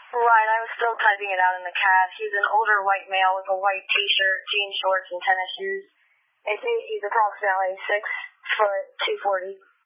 Right, I was still typing it out in the cab. He's an older white male with a white t-shirt, jean shorts, and tennis shoes. They say he's approximately 6'240".